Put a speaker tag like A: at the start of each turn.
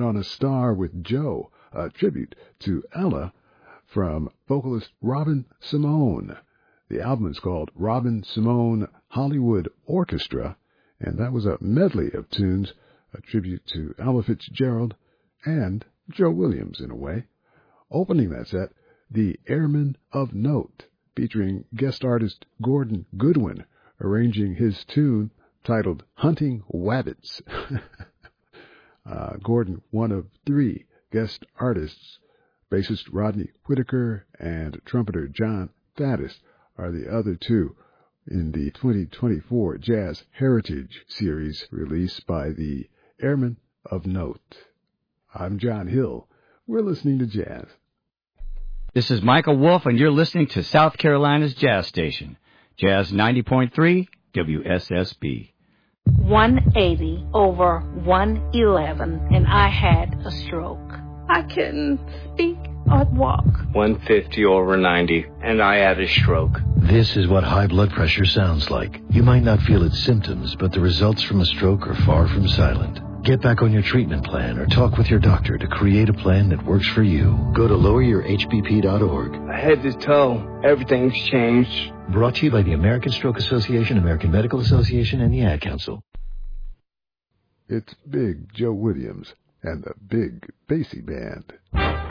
A: on a Star with Joe, a tribute to Ella from vocalist Robin Simone. The album is called Robin Simone Hollywood Orchestra, and that was a medley of tunes, a tribute to Ella Fitzgerald and Joe Williams in a way. Opening that set, The Airman of Note, featuring guest artist Gordon Goodwin, arranging his tune titled Hunting Wabbits. Gordon, one of three guest artists. Bassist Rodney Whitaker and trumpeter John Faddis are the other two in the 2024 Jazz Heritage Series release by the Airman of Note. I'm John Hill. We're listening to jazz.
B: This is Michael Wolf, and you're listening to South Carolina's Jazz Station, Jazz 90.3 WSSB.
C: 180/111, and I had a stroke. I couldn't speak or walk.
D: 150/90, and I had a stroke.
E: This is what high blood pressure sounds like. You might not feel its symptoms, but the results from a stroke are far from silent. Get back on your treatment plan or talk with your doctor to create a plan that works for you. Go to loweryourhbp.org.
D: Head to toe, everything's changed.
E: Brought to you by the American Stroke Association, American Medical Association, and the Ad Council.
A: It's Big Joe Williams and the Big Bassy Band.